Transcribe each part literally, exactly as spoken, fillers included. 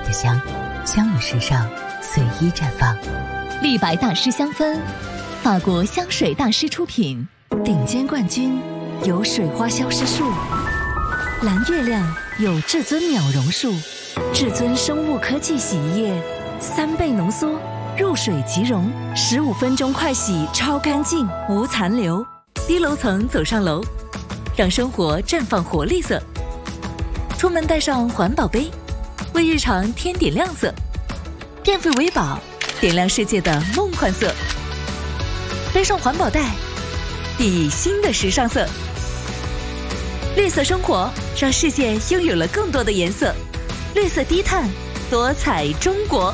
的香，香与时尚随意绽放。 立白大师香氛，法国香水大师出品。 顶尖冠军有水花消失术，蓝月亮有至尊秒溶术，至尊生物科技洗衣液，三倍浓缩，入水即溶，十五分钟快洗超干净，无残留。低楼层走上楼，让生活绽放活力色。出门带上环保杯，为日常添点亮色。电费维宝，点亮世界的梦幻色。背上环保袋，以新的时尚色。绿色生活，让世界拥有了更多的颜色。绿色低碳，多彩中国。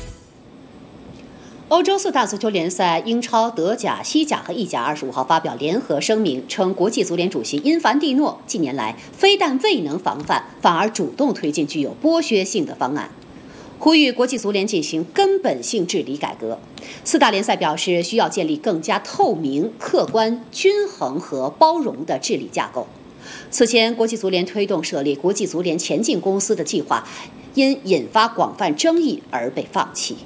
欧洲四大足球联赛英超、德甲、西甲和意甲二十五号发表联合声明，称国际足联主席因凡蒂诺近年来非但未能防范，反而主动推进具有剥削性的方案，呼吁国际足联进行根本性治理改革。四大联赛表示，需要建立更加透明、客观、均衡和包容的治理架构。此前，国际足联推动设立国际足联前进公司的计划，因引发广泛争议而被放弃。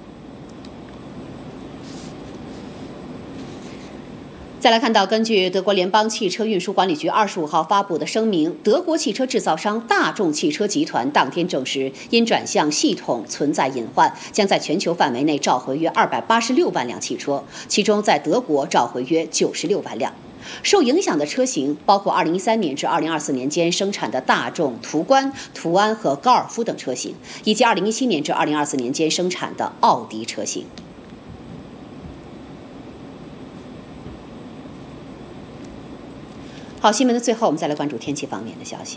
再来看到，根据德国联邦汽车运输管理局二十五号发布的声明，德国汽车制造商大众汽车集团当天证实，因转向系统存在隐患，将在全球范围内召回约二百八十六万辆汽车，其中在德国召回约九十六万辆。受影响的车型包括二零一三年至二零二四年间生产的大众途观、途安和高尔夫等车型，以及二零一七年至二零二四年间生产的奥迪车型。好，新闻的最后，我们再来关注天气方面的消息。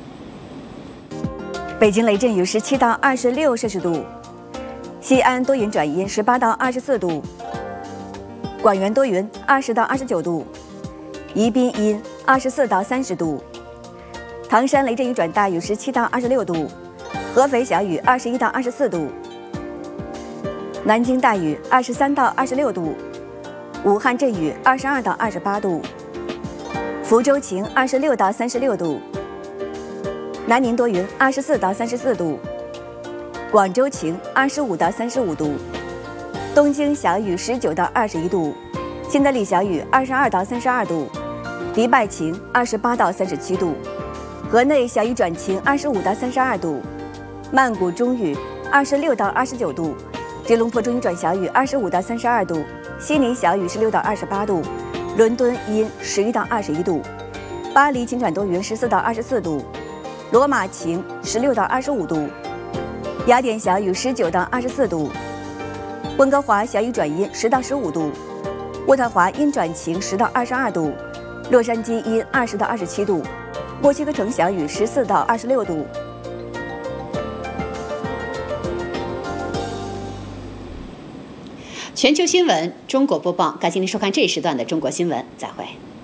北京雷阵雨十七到二十六摄氏度，西安多云转阴十八到二十四度，广元多云二十到二十九度，宜宾阴二十四到三十度，唐山雷阵雨转大雨十七到二十六度，合肥小雨二十一到二十四度，南京大雨二十三到二十六度，武汉阵雨二十二到二十八度。福州晴二十六到三十六度，南宁多云二十四到三十四度，广州晴二十五到三十五度，东京小雨十九到二十一度，新德里小雨二十二到三十二度，迪拜晴二十八到三十七度，河内小雨转晴二十五到三十二度，曼谷中雨二十六到二十九度，吉隆坡中雨转小雨二十五到三十二度，悉尼小雨十六到二十八度，伦敦阴十一到二十一度，巴黎晴转多云十四到二十四度，罗马晴十六到二十五度，雅典小雨十九到二十四度，温哥华小雨转阴十到十五度，渥太华阴转晴十到二十二度，洛杉矶阴二十到二十七度，墨西哥城小雨十四到二十六度。 全球新闻中国播报，感谢您收看这一时段的中国新闻，再会。